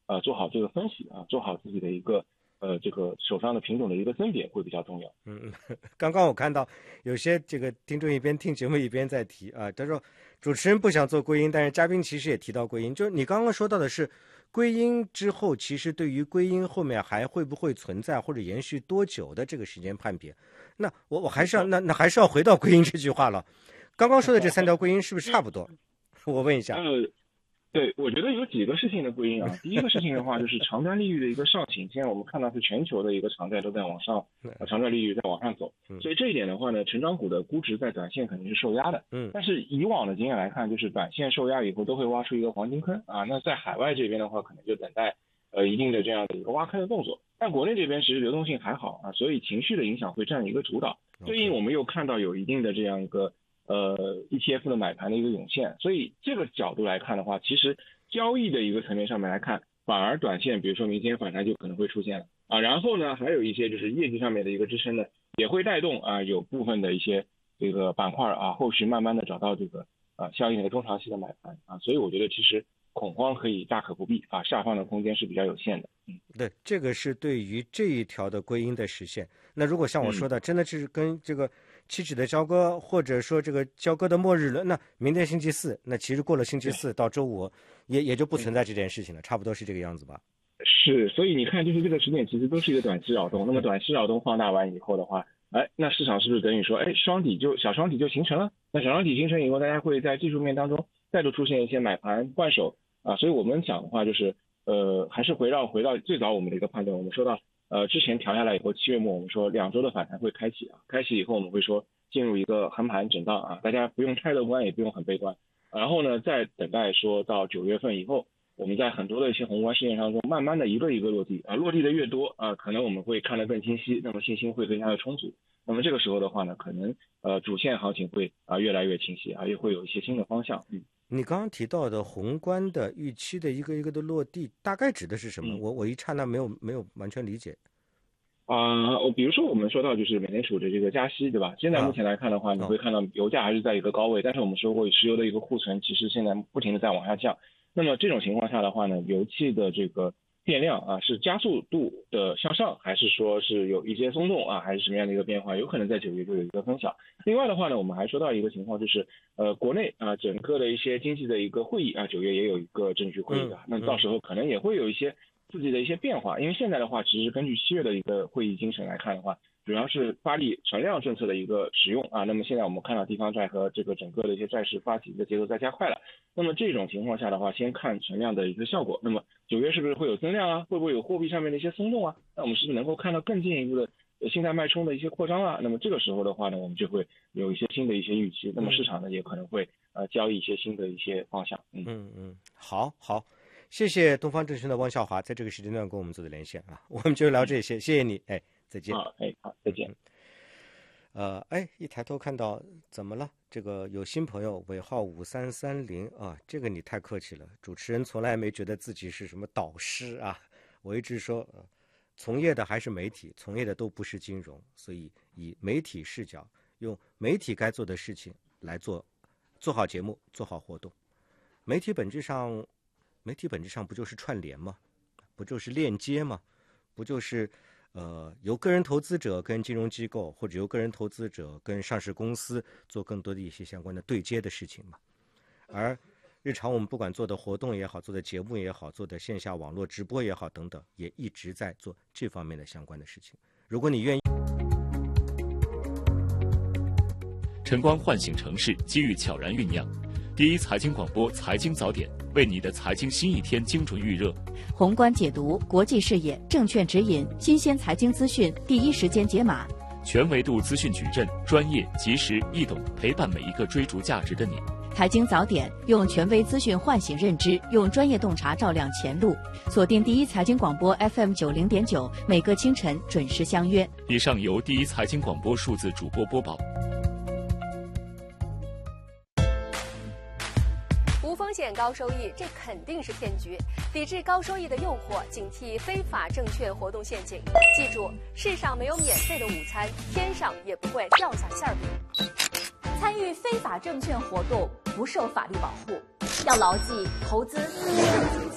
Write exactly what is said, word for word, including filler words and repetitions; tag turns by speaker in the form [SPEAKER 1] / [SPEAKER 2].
[SPEAKER 1] 呃做好这个分析啊，做好自己的一个呃这个手上的品种的一个甄别会比较重要。
[SPEAKER 2] 嗯，刚刚我看到有些这个听众一边听节目一边在提啊，他说主持人不想做归因，但是嘉宾其实也提到归因，就是你刚刚说到的是归因之后，其实对于归因后面还会不会存在或者延续多久的这个时间判别，那我我还是要那那还是要回到归因这句话了。刚刚说的这三条归因是不是差不多？我问一下。
[SPEAKER 1] 呃，对，我觉得有几个事情的归因啊。第一个事情的话，就是长债利率的一个上行。现在我们看到是全球的一个长债都在往上，呃，长债利率在往上走。所以这一点的话呢，成长股的估值在短线肯定是受压的。嗯。但是以往的经验来看，就是短线受压以后都会挖出一个黄金坑啊。那在海外这边的话，可能就等待呃一定的这样的一个挖坑的动作。但国内这边其实流动性还好啊，所以情绪的影响会占一个主导。对应我们又看到有一定的这样一个。呃 E T F 的买盘的一个涌现，所以这个角度来看的话，其实交易的一个层面上面来看，反而短线比如说明天反弹就可能会出现了啊。然后呢，还有一些就是业绩上面的一个支撑呢，也会带动啊有部分的一些这个板块啊，后续慢慢的找到这个啊相应的中长期的买盘啊。所以我觉得其实恐慌可以大可不必啊，下方的空间是比较有限的。嗯，
[SPEAKER 2] 对，这个是对于这一条的归因的实现。那如果像我说的，嗯、真的是跟这个期指的交割，或者说这个交割的末日了，那明天星期四，那其实过了星期四到周五，也也就不存在这件事情了，差不多是这个样子吧？
[SPEAKER 1] 是，所以你看，就是这个时点其实都是一个短期扰动。那么短期扰动放大完以后的话，哎，那市场是不是等于说，哎，双底就小双底就形成了？那小双底形成以后，大家会在技术面当中再度出现一些买盘换手啊。所以我们讲的话就是，呃，还是回到回到最早我们的一个判断，我们说到。呃，之前调下来以后，七月末我们说两周的反弹会开启啊，开启以后我们会说进入一个横盘震荡啊，大家不用太乐观，也不用很悲观。然后呢，再等待说到九月份以后，我们在很多的一些宏观事件当中，慢慢的一个一个落地啊，落地的越多啊，可能我们会看得更清晰，那么信心会更加的充足。那么这个时候的话呢，可能呃主线行情会啊越来越清晰啊，也会有一些新的方向。嗯。
[SPEAKER 2] 你刚刚提到的宏观的预期的一个一个的落地，大概指的是什么？嗯、我我一刹那没有没有完全理解。
[SPEAKER 1] 啊、呃，我比如说我们说到就是美联储的这个加息，对吧？现在目前来看的话，啊、你会看到油价还是在一个高位，但是我们说过石油的一个库存其实现在不停的在往下降。那么这种情况下的话呢，油气的这个变量啊是加速度的向上，还是说是有一些松动啊，还是什么样的一个变化？有可能在九月就有一个分晓。另外的话呢，我们还说到一个情况，就是呃国内啊整个的一些经济的一个会议啊，九月也有一个政治会议的，嗯、那到时候可能也会有一些自己的一些变化。因为现在的话，其实根据七月的一个会议精神来看的话，主要是发力存量政策的一个使用啊。那么现在我们看到地方债和这个整个的一些债市发起的节奏在加快了。那么这种情况下的话，先看存量的一个效果。那么九月是不是会有增量啊？会不会有货币上面的一些松动啊？那我们是不是能够看到更进一步的信贷脉冲的一些扩张啊？那么这个时候的话呢，我们就会有一些新的一些预期。那么市场呢也可能会呃交易一些新的一些方向。
[SPEAKER 2] 嗯嗯嗯，好好。谢谢东方证券的汪孝华在这个时间段跟我们做的连线啊，我们就聊这些，谢谢你，哎，再见。
[SPEAKER 1] 啊，哎，好，再见。
[SPEAKER 2] 呃，哎，一抬头看到怎么了？这个有新朋友尾号五三三零啊，这个你太客气了，主持人从来没觉得自己是什么导师啊，我一直说，呃，从业的还是媒体，从业的都不是金融，所以以媒体视角，用媒体该做的事情来做，做好节目，做好活动。媒体本质上。媒体本质上不就是串联吗？不就是链接吗？不就是呃由个人投资者跟金融机构，或者由个人投资者跟上市公司做更多的一些相关的对接的事情吗？而日常我们不管做的活动也好，做的节目也好，做的线下网络直播也好等等，也一直在做这方面的相关的事情。如果你愿意，
[SPEAKER 3] 晨光唤醒城市，机遇悄然酝酿。第一财经广播财经早点，为你的财经新一天精准预热，
[SPEAKER 4] 宏观解读，国际视野，证券指引，新鲜财经资讯，第一时间解码，
[SPEAKER 3] 全维度资讯矩阵，专业、及时、易懂，陪伴每一个追逐价值的你。
[SPEAKER 4] 财经早点，用权威资讯唤醒认知，用专业洞察照亮前路。锁定第一财经广播 F M 九零点九，每个清晨准时相约。
[SPEAKER 3] 以上由第一财经广播数字主播播报。
[SPEAKER 5] 风险高收益，这肯定是骗局。抵制高收益的诱惑，警惕非法证券活动陷阱。记住，世上没有免费的午餐，天上也不会掉下馅饼。
[SPEAKER 6] 参与非法证券活动不受法律保护，要牢记投资非正经